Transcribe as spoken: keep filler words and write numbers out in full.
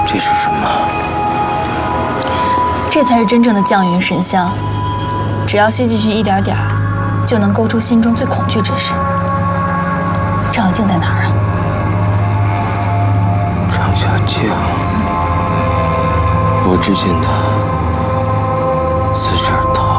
这是什么？ 这才是真正的降云神香。只要吸进去一点点，就能勾出心中最恐惧之事。张小静在哪儿啊？ 张小静，我只见她自这儿逃。